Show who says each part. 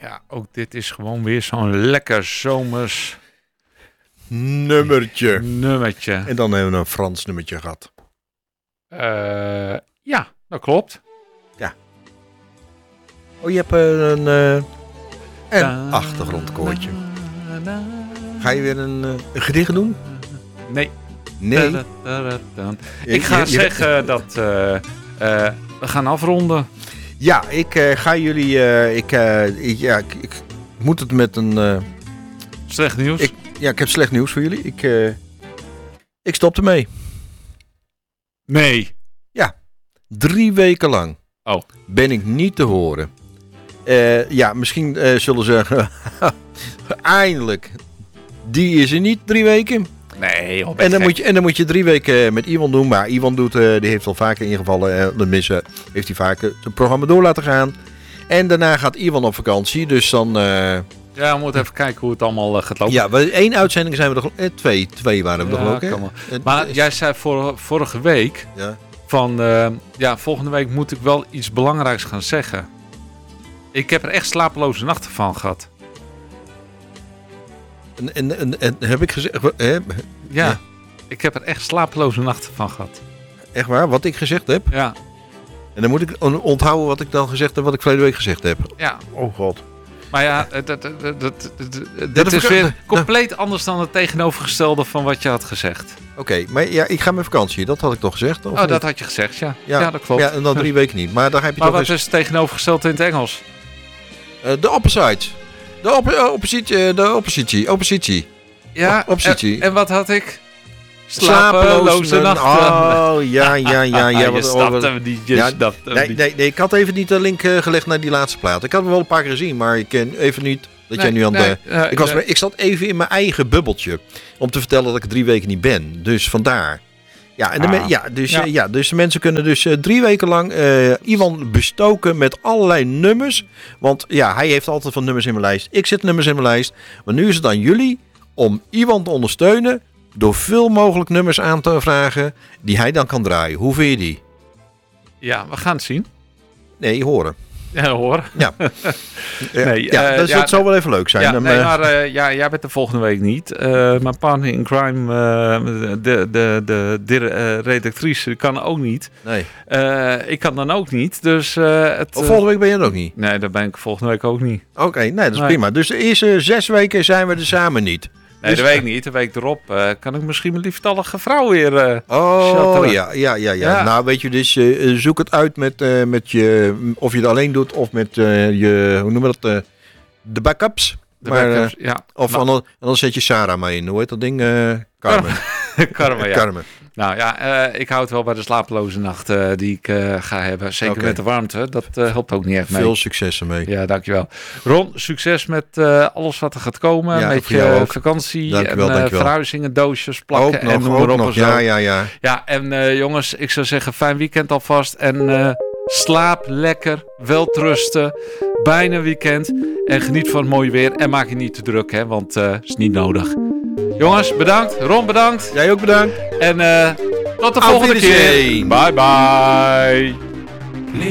Speaker 1: Ja, ook dit is gewoon weer zo'n lekker zomers
Speaker 2: nummertje. En dan hebben we een Frans nummertje gehad.
Speaker 1: Ja, dat klopt.
Speaker 2: Ja. Oh, je hebt een achtergrondkoortje. Ga je weer een gedicht doen?
Speaker 1: Nee.
Speaker 2: Nee.
Speaker 1: Ik ga zeggen dat we gaan afronden.
Speaker 2: Ja, ik ga jullie... Ik moet het met een...
Speaker 1: Slecht nieuws?
Speaker 2: Ik heb slecht nieuws voor jullie. Ik stop ermee.
Speaker 1: Nee.
Speaker 2: Ja. 3 weken lang ben ik niet te horen. Misschien zullen ze zeggen... eindelijk. Die is er niet 3 weken.
Speaker 1: Nee.
Speaker 2: En dan moet je 3 weken met Iwan doen. Maar Iwan die heeft al vaker ingevallen. Tenminste, heeft hij vaker het programma door laten gaan. En daarna gaat Iwan op vakantie. Dus dan...
Speaker 1: Ja, we moeten even kijken hoe het allemaal gaat lopen.
Speaker 2: Ja, 1 uitzending zijn we er... 2 waren we er ook.
Speaker 1: Maar jij zei vorige week...
Speaker 2: Ja.
Speaker 1: Van, volgende week moet ik wel iets belangrijks gaan zeggen. Ik heb er echt slapeloze nachten van gehad.
Speaker 2: En heb ik gezegd...
Speaker 1: Ja, ik heb er echt slapeloze nachten van gehad.
Speaker 2: Echt waar? Wat ik gezegd heb?
Speaker 1: Ja.
Speaker 2: En dan moet ik onthouden wat ik dan gezegd heb, wat ik verleden week gezegd heb.
Speaker 1: Ja.
Speaker 2: Oh god.
Speaker 1: Maar ja, dit is weer compleet anders dan het tegenovergestelde van wat je had gezegd.
Speaker 2: Oké, maar ja, ik ga met vakantie. Dat had ik toch gezegd?
Speaker 1: Of dat had je gezegd, ja. Ja, dat klopt.
Speaker 2: Ja, en dan 3 weken niet. Maar dan heb je
Speaker 1: maar
Speaker 2: toch
Speaker 1: wat is het tegenovergestelde in het Engels?
Speaker 2: De opposite. De oppositie.
Speaker 1: Ja,
Speaker 2: oppositie.
Speaker 1: En wat had ik? Slapeloze nachten.
Speaker 2: Oh, ja.
Speaker 1: Je snapte hem niet.
Speaker 2: Nee, ik had even niet de link gelegd naar die laatste plaat. Ik had hem wel een paar keer gezien, maar ik ken even niet dat jij nu aan de... Ik zat even in mijn eigen bubbeltje om te vertellen dat ik 3 weken niet ben. Dus vandaar. Ja, en dus de mensen kunnen dus 3 weken lang Iwan bestoken met allerlei nummers. Want ja, hij heeft altijd van nummers in mijn lijst. Ik zet nummers in mijn lijst. Maar nu is het aan jullie om Iwan te ondersteunen door veel mogelijk nummers aan te vragen die hij dan kan draaien. Hoe vind je die?
Speaker 1: Ja, we gaan het zien.
Speaker 2: Nee, horen.
Speaker 1: Ja, horen.
Speaker 2: Ja. Dat zou wel even leuk zijn.
Speaker 1: Ja, maar jij bent de volgende week niet. Mijn partner in crime, de redactrice, kan ook niet.
Speaker 2: Nee.
Speaker 1: Ik kan dan ook niet. Dus,
Speaker 2: volgende week ben je er ook niet?
Speaker 1: Nee, daar ben ik volgende week ook niet.
Speaker 2: Oké, nee, dat is prima. Dus de eerste 6 weken zijn we er samen niet.
Speaker 1: Nee,
Speaker 2: dus,
Speaker 1: de week niet. De week erop kan ik misschien mijn lieftallige vrouw weer
Speaker 2: ja. Nou, weet je, dus zoek het uit met je... Of je het alleen doet of met je... Hoe noemen we dat? De backups.
Speaker 1: Backups, ja.
Speaker 2: Of anders zet je Sarah maar in. Hoe heet dat ding? Carmen.
Speaker 1: Carmen, ja.
Speaker 2: Carmen.
Speaker 1: Nou ja, ik houd wel bij de slapeloze nacht die ik ga hebben. Zeker met de warmte. Dat helpt ook niet echt mee.
Speaker 2: Veel succes ermee.
Speaker 1: Ja, dankjewel. Ron, succes met alles wat er gaat komen.
Speaker 2: Ja,
Speaker 1: met je vakantie
Speaker 2: dankjewel,
Speaker 1: en verhuizingen, doosjes, plakken en noem maar op. En zo.
Speaker 2: Ja.
Speaker 1: Ja, en jongens, ik zou zeggen fijn weekend alvast. En slaap lekker, welterusten. Bijna weekend. En geniet van het mooie weer. En maak je niet te druk, hè, want het is niet nodig. Jongens, bedankt. Ron, bedankt.
Speaker 2: Jij ook bedankt.
Speaker 1: En tot de volgende keer. Bye bye.